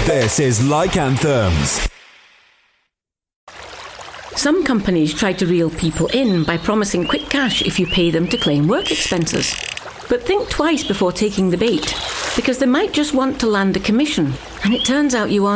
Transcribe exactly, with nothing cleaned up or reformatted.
This is Like Anthems. Some companies try to reel people in by promising quick cash if you pay them to claim work expenses. But think twice before taking the bait, because they might just want to land a commission, and it turns out you are